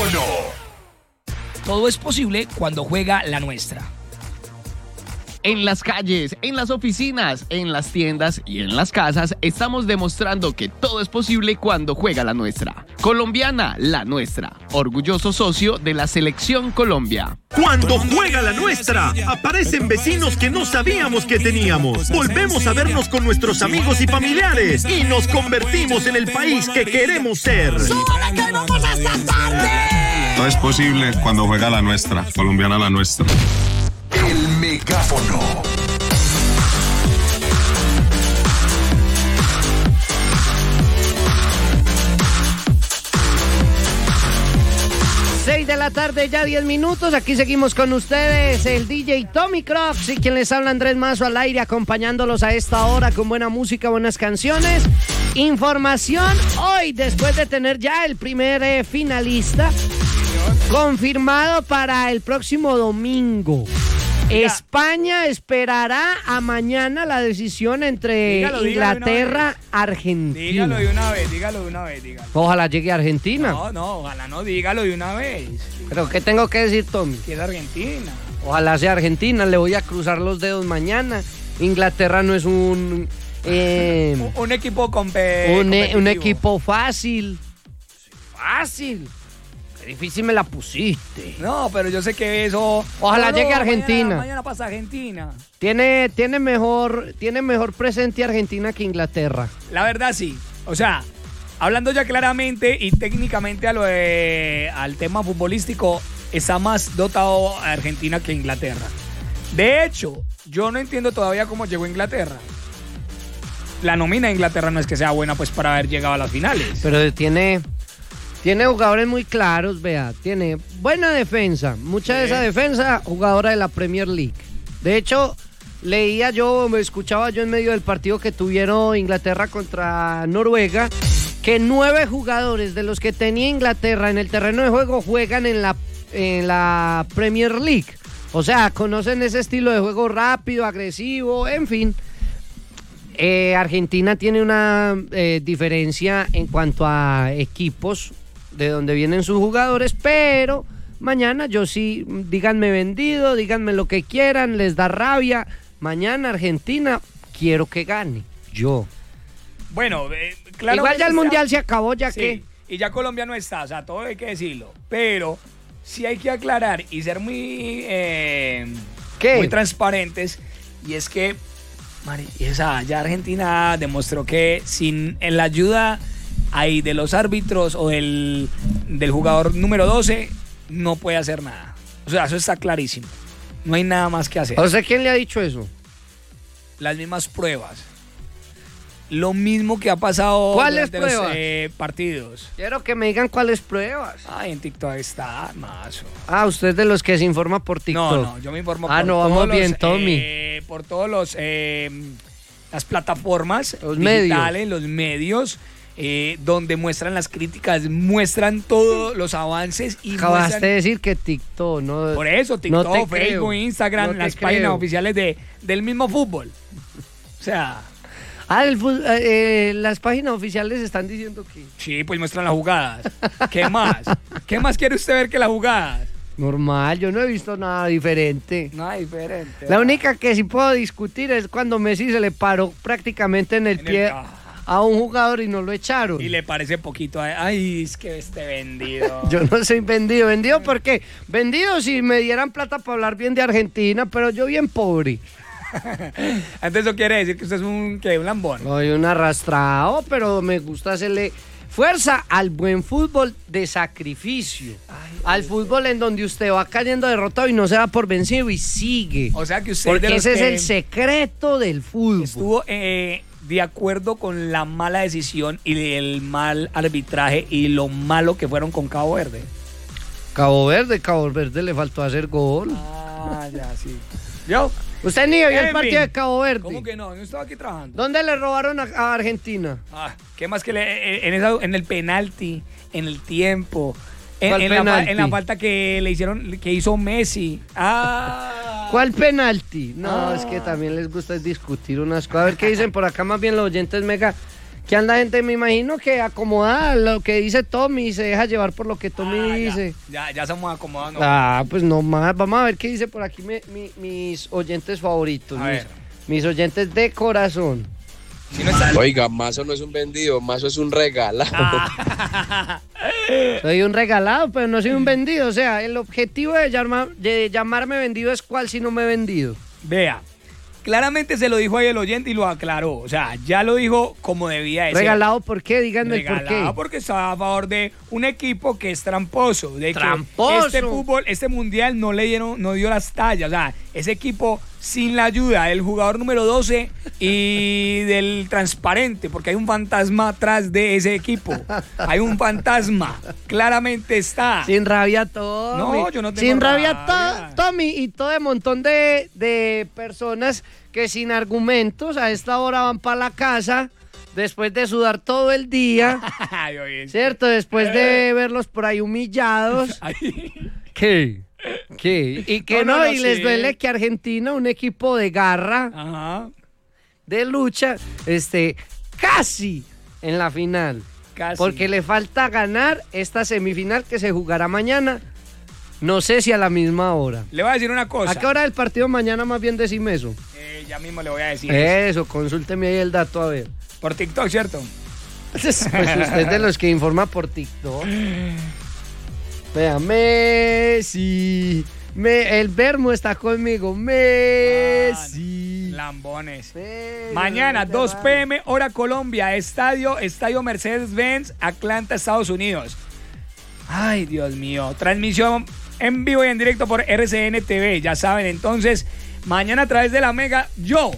megáfono. Todo es posible cuando juega la nuestra. En las calles, en las oficinas, en las tiendas y en las casas estamos demostrando que todo es posible cuando juega la nuestra. Colombiana, la nuestra. Orgulloso socio de la Selección Colombia. Cuando juega la nuestra, aparecen vecinos que no sabíamos que teníamos. Volvemos a vernos con nuestros amigos y familiares y nos convertimos en el país que queremos ser. ¡Súbale que vamos hasta tarde! Todo es posible cuando juega la nuestra. Colombiana, la nuestra. El megáfono. De la tarde, ya 10 minutos. Aquí seguimos con ustedes, el DJ Tommy Crocs y quien les habla, Andrés Mazo, al aire, acompañándolos a esta hora con buena música, buenas canciones. Información hoy, después de tener ya el primer finalista confirmado para el próximo domingo. España esperará a mañana la decisión entre Inglaterra y Argentina. Dígalo de una vez, dígalo. Ojalá llegue a Argentina. No, ojalá no, dígalo de una vez. ¿Pero qué tengo que decir, Tommy? Que es Argentina. Ojalá sea Argentina, le voy a cruzar los dedos mañana. Inglaterra no es un equipo un equipo fácil. Fácil. Difícil me la pusiste. No, pero yo sé que eso... Ojalá llegue a Argentina. Mañana pasa Argentina. Tiene mejor presente Argentina que Inglaterra. La verdad sí. O sea, hablando ya claramente y técnicamente al tema futbolístico, está más dotado Argentina que Inglaterra. De hecho, yo no entiendo todavía cómo llegó a Inglaterra. La nómina de Inglaterra no es que sea buena pues para haber llegado a las finales. Pero tiene jugadores muy claros, vea. Tiene buena defensa. Mucha de esa defensa, jugadora de la Premier League. De hecho, escuchaba yo en medio del partido que tuvieron Inglaterra contra Noruega, que 9 jugadores de los que tenía Inglaterra en el terreno de juego juegan en la Premier League. O sea, conocen ese estilo de juego rápido, agresivo, en fin. Argentina tiene una diferencia en cuanto a equipos de donde vienen sus jugadores, pero mañana yo sí, díganme vendido, díganme lo que quieran, les da rabia. Mañana Argentina quiero que gane, yo. Bueno, claro. Igual ya el mundial se acabó, ya sí, que... Y ya Colombia no está, o sea, todo hay que decirlo. Pero sí hay que aclarar y ser muy transparentes, y es que ya Argentina demostró que sin la ayuda ahí de los árbitros o del jugador número 12 no puede hacer nada. O sea, eso está clarísimo. No hay nada más que hacer. O sea, ¿quién le ha dicho eso? Las mismas pruebas. Lo mismo que ha pasado durante los partidos. Quiero que me digan cuáles pruebas. En TikTok está, mazo. Usted de los que se informa por TikTok. No, yo me informo por no, vamos bien, Tommy. Por todos las plataformas digitales, los medios, donde muestran las críticas, muestran todos los avances y acabaste de decir que TikTok, ¿no? Por eso, TikTok, Facebook, Instagram, las páginas oficiales del mismo fútbol. O sea... las páginas oficiales están diciendo que... Sí, pues muestran las jugadas. ¿Qué más? ¿Qué más quiere usted ver que las jugadas? Normal, yo no he visto nada diferente. Nada diferente. La única que sí puedo discutir es cuando Messi se le paró prácticamente en el pie a un jugador y no lo echaron. Y le parece poquito. Es que vendido. Yo no soy vendido. ¿Vendido por qué? Vendido si me dieran plata para hablar bien de Argentina, pero yo bien pobre. Entonces eso quiere decir que usted es un lambón. Soy un arrastrado, pero me gusta hacerle fuerza al buen fútbol de sacrificio. Al fútbol en donde usted va cayendo derrotado y no se da por vencido y sigue. O sea que usted... Porque ese es el secreto del fútbol. Estuvo de acuerdo con la mala decisión y el mal arbitraje y lo malo que fueron con Cabo Verde. Cabo Verde le faltó hacer gol. Ya, sí. ¿Yo? ¿Usted ni vio el partido de Cabo Verde? ¿Cómo que no? Yo estaba aquí trabajando. ¿Dónde le robaron a Argentina? ¿Qué más que en el penalti, en el tiempo, en la falta que le hicieron, que hizo Messi? ¿Cuál penalti? No, es que también les gusta discutir unas cosas. A ver qué dicen por acá, más bien los oyentes mega, ¿Qué anda gente? Me imagino que acomoda lo que dice Tommy y se deja llevar por lo que Tommy dice. Ya somos acomodados. ¿no? Ah, pues no más. Vamos a ver qué dice por aquí mis oyentes favoritos. A ver. Mis oyentes de corazón. Si no está... Oiga, Mazo no es un vendido, Mazo es un regalado. Soy un regalado, pero no soy un vendido. O sea, el objetivo de llamarme vendido es cuál si no me he vendido. Vea, claramente se lo dijo ahí el oyente y lo aclaró. O sea, ya lo dijo como debía de ser. ¿Regalado por qué? Díganme el por Regalado qué. porque estaba a favor de un equipo que es tramposo. De ¡Tramposo! Que este fútbol, este mundial no dio las tallas. O sea, ese equipo sin la ayuda del jugador número 12 y del transparente, porque hay un fantasma atrás de ese equipo. Hay un fantasma. Claramente está. Sin rabia, Tommy. No, yo no tengo Sin rabia, rabia. Tommy. Y todo el montón de personas que sin argumentos a esta hora van para la casa después de sudar todo el día, Ay, oye. ¿cierto? Después de verlos por ahí humillados. Ay. ¿Qué? Y que No, y les sí. duele que Argentina, un equipo de garra, Ajá. de lucha, casi en la final. Casi. Porque le falta ganar esta semifinal que se jugará mañana. No sé si a la misma hora. Le voy a decir una cosa. ¿A qué hora del partido mañana más bien decime eso? Ya mismo le voy a decir. Eso, consúlteme ahí el dato a ver. Por TikTok, ¿cierto? Pues usted es de los que informa por TikTok. Vea, Messi. El Vermo está conmigo. Messi. Lambones. Messi. Mañana, 2 p.m., hora Colombia, Estadio Mercedes-Benz, Atlanta, Estados Unidos. Ay, Dios mío. Transmisión en vivo y en directo por RCN TV. Ya saben, entonces, mañana a través de la Mega,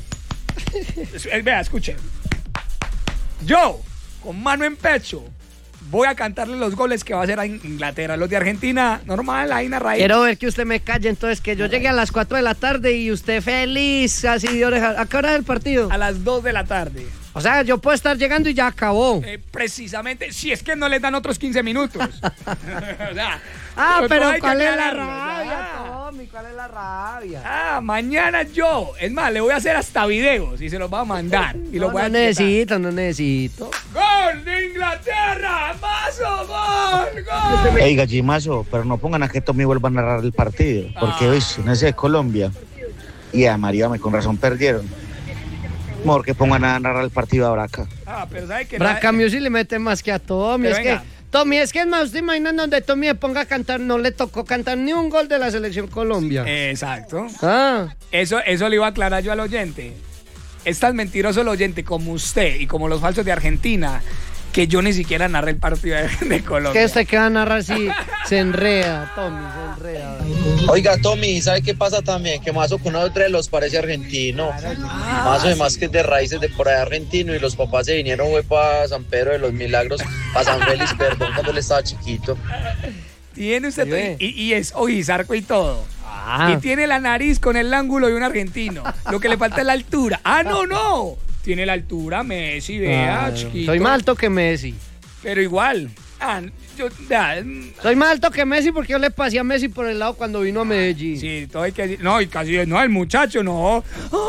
vea, escuche. Yo, con mano en pecho, voy a cantarle los goles que va a hacer a Inglaterra. Los de Argentina, normal, ahí narradito. Quiero ver que usted me calle, entonces, que yo llegue a las 4 de la tarde y usted feliz, así de oreja. ¿A qué hora es el partido? A las 2 de la tarde. O sea, yo puedo estar llegando y ya acabó. Precisamente, si es que no les dan otros 15 minutos. O sea, Pero hay que ¿cuál es la aclararlo, rabia, ya. Tommy? ¿Cuál es la rabia? Mañana yo, es más, le voy a hacer hasta videos y se los voy a mandar. Y los voy a No necesito. ¡Gol de Inglaterra! ¡Mazo, gol! Ey, Gallimazo, pero no pongan a que Tommy vuelva a narrar el partido, porque hoy no es de Colombia. Y a María, con razón perdieron. Mejor que pongan a narrar el partido a Braca. Pero ¿sabe qué? Braca Music le mete más que a Tommy. Pero Es venga. que, Tommy, es más, ¿usted imagina donde Tommy se ponga a cantar? No le tocó cantar ni un gol de la selección Colombia. Exacto. Ah, Eso le iba a aclarar yo al oyente. Es tan mentiroso el oyente como usted y como los falsos de Argentina que yo ni siquiera narré el partido de Colombia. que usted que va a narrar si se enreda, Tommy, se enreda. Oiga, Tommy, ¿sabe qué pasa también? Que Mazo con uno de los parece argentino. Mazo además que es de raíces de por ahí argentino y los papás se vinieron fue para San Pedro de los Milagros, para San Félix, perdón, cuando él estaba chiquito. Tiene usted Sí, ve. y es ojizarco y todo. Ah. Y tiene la nariz con el ángulo de un argentino. Lo que le falta es la altura. No. Tiene la altura, Messi, vea, Claro. chiquito. Soy más alto que Messi. Pero igual. Soy más alto que Messi porque yo le pasé a Messi por el lado cuando vino a Medellín. Sí, todo hay que decir. No, y casi no, el muchacho no.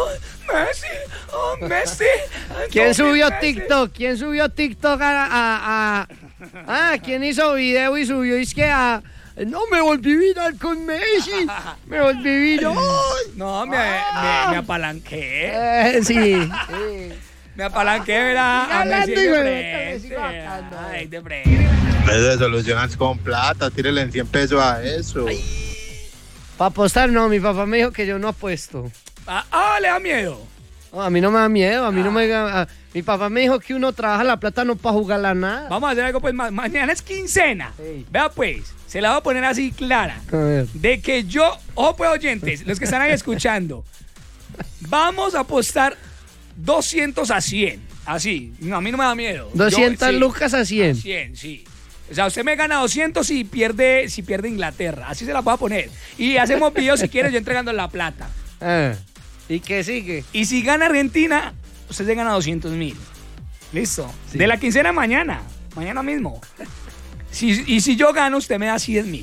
Messi. ¿Quién subió Messi. TikTok? ¿Quién subió TikTok ¿quién hizo video y subió? Es que no, me volví viral con Messi. Me volví viral. No, me apalanqué. Sí. Me apalanqué, ¿verdad? Siga A Messi hablando, de hijo de frente. siga bacano. Ay, de frente. Eso se solucionas con plata, tírele en 100 pesos a eso. Para apostar, no, mi papá me dijo que yo no apuesto. Le da miedo. No, a mí no me da miedo, a mí no me mi papá me dijo que uno trabaja la plata no para jugarla nada. Vamos a hacer algo, pues, mañana es quincena. Sí. Vea, pues, se la voy a poner así clara. A ver. De que yo, pues, oyentes, los que están ahí escuchando, vamos a apostar 200 a 100. Así, no, a mí no me da miedo. 200 sí, lucas a 100. 100, sí. O sea, usted me gana 200 si pierde Inglaterra. Así se la voy a poner. Y hacemos videos si quiere yo entregando la plata. ¿Y qué sigue? Y si gana Argentina, usted se gana 200.000. ¿Listo? Sí. De la quincena mañana mismo. Y si yo gano, usted me da 100.000.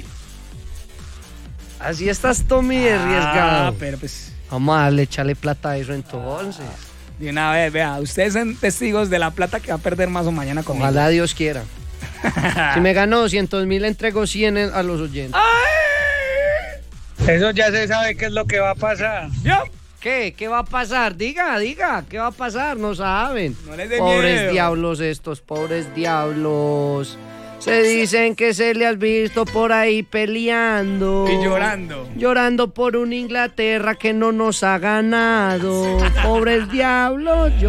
Así estás, Tommy, arriesgado. Pero pues... Vamos a darle, echarle plata a eso entonces. De una vez, vea, ustedes son testigos de la plata que va a perder más o mañana conmigo. Ojalá Dios quiera. Si me gano 200.000, entrego 100 a los oyentes. Eso ya se sabe qué es lo que va a pasar. ¿Qué? ¿Qué va a pasar? Diga, ¿qué va a pasar? No saben. No les dé Pobres miedo. diablos estos, pobres diablos. Se dicen que se le has visto por ahí peleando. Y llorando. Llorando por una Inglaterra que no nos ha ganado. Pobres diablos.